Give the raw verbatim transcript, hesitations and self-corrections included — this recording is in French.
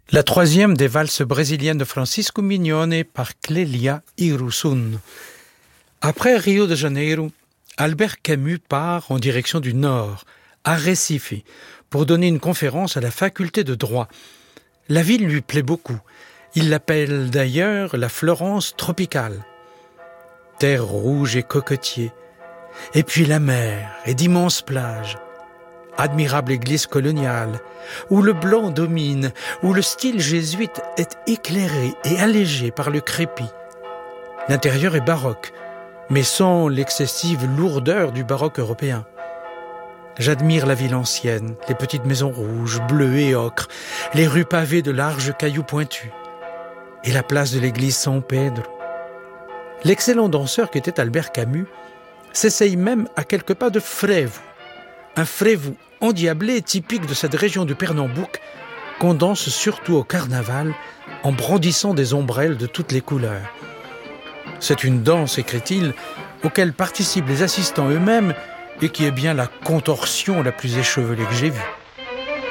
La troisième des valses brésiliennes de Francisco Mignone par Clélia Irusun. Après Rio de Janeiro, Albert Camus part en direction du nord, à Recife, pour donner une conférence à la faculté de droit. La ville lui plaît beaucoup. Il l'appelle d'ailleurs la Florence tropicale. Terre rouge et cocotier, et puis la mer et d'immenses plages. Admirable église coloniale, où le blanc domine, où le style jésuite est éclairé et allégé par le crépi. L'intérieur est baroque, mais sans l'excessive lourdeur du baroque européen. J'admire la ville ancienne, les petites maisons rouges, bleues et ocre, les rues pavées de larges cailloux pointus, et la place de l'église San Pedro. L'excellent danseur qu'était Albert Camus s'essaye même à quelques pas de frevo, un frevo endiablé typique de cette région du Pernambouc qu'on danse surtout au carnaval en brandissant des ombrelles de toutes les couleurs. C'est une danse, écrit-il, auquel participent les assistants eux-mêmes et qui est bien la contorsion la plus échevelée que j'ai vue.